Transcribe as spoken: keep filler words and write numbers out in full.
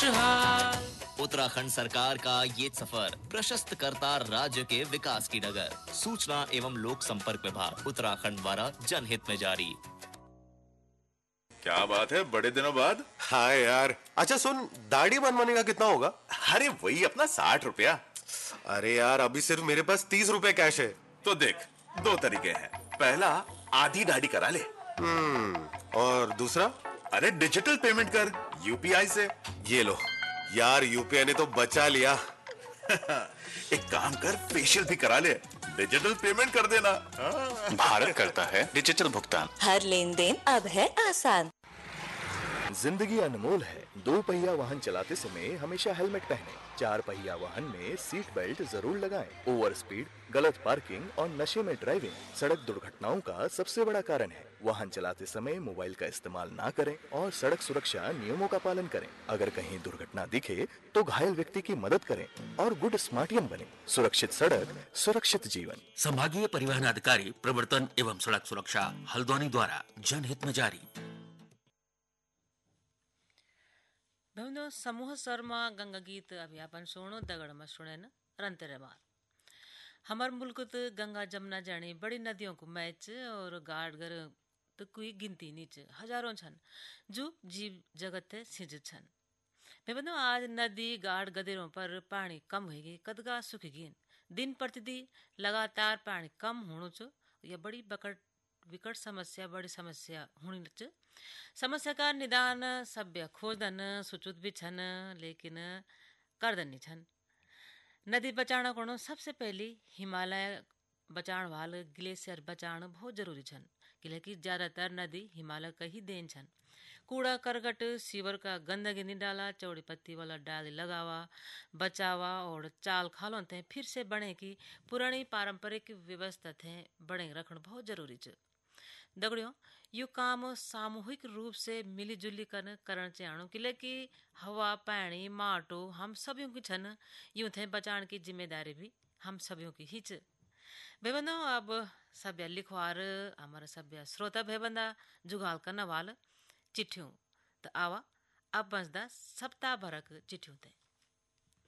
खुशहाल। उत्तराखंड सरकार का ये सफर प्रशस्त करता राज्य के विकास की डगर। सूचना एवं लोक संपर्क विभाग उत्तराखंड द्वारा जनहित में जारी। क्या बात है, बड़े दिनों बाद। हाँ यार। अच्छा सुन, दाढ़ी बनवाने का कितना होगा? अरे वही अपना साठ रुपया। अरे यार, अभी सिर्फ मेरे पास तीस रुपए कैश है। तो देख, दो तरीके हैं। पहला, आधी दाढ़ी करा ले। हम्म और दूसरा? अरे डिजिटल पेमेंट कर यूपीआई से। ये लो यार, यूपीआई ने तो बचा लिया। एक काम कर, फेशियल भी करा ले, डिजिटल पेमेंट कर देना। भारत करता है डिजिटल भुगतान। हर लेन देन अब है आसान। जिंदगी अनमोल है। दो पहिया वाहन चलाते समय हमेशा हेलमेट पहनें। चार पहिया वाहन में सीट बेल्ट जरूर लगाएं। ओवर स्पीड, गलत पार्किंग और नशे में ड्राइविंग सड़क दुर्घटनाओं का सबसे बड़ा कारण है। वाहन चलाते समय मोबाइल का इस्तेमाल ना करें और सड़क सुरक्षा नियमों का पालन करें। अगर कहीं दुर्घटना दिखे तो घायल व्यक्ति की मदद करें और गुड स्मार्टियन बने। सुरक्षित सड़क, सुरक्षित जीवन। संभागीय परिवहन अधिकारी प्रवर्तन एवं सड़क सुरक्षा हल्द्वानी द्वारा जनहित में जारी। भवनो समूह शर्मा गंगा गीत अभियापन सोनो दगड़ में सुने न रंतरे मार। हमार मुल्क तो गंगा जमुना जाने बड़ी नदियों को मैच और गाड़ गर तो कोई गिनती नीचे हजारों छन जो जीव जगत है सिंचित छन। मैं बताऊँ, आज नदी गाड़ गदेरों पर पानी कम होगी, कदगा सूख गई। दिन प्रतिदिन लगातार पानी कम होने चो यह बड़ी बकट विकट समस्या बड़ी समस्या होनी च। समस्या का निदान सभ्य खोजन सुचुत भी छन, लेकिन करदन नहीं छन। नदी बचाना को सबसे पहले हिमालय बचाण वाल ग्लेशियर बचाण बहुत जरूरी छन, क्योंकि ज्यादातर नदी हिमालय का ही देन छन। कूड़ा करकट सीवर का गंदगी नहीं डाला, चौड़ी पत्ती वाला डाली लगावा, बचावा और चाल खालों थे फिर से बने की पुरानी पारंपरिक व्यवस्था थे बने रखना बहुत जरूरी च। दगड़ियों, यू काम सामूहिक रूप से मिली जुली कर करण चाहणो, कि हवा पानी माटो हम सभी की छन, यूं थे बचाण की जिम्मेदारी भी हम सभी की ही च। बेबंदो, अब सभ्य लिखवार हमारा सभ्य श्रोता बेबंदा जुगाल करना वाल चिट्ठियों तो आवा अब बसदा सप्ताह भरक चिट्ठियों थे।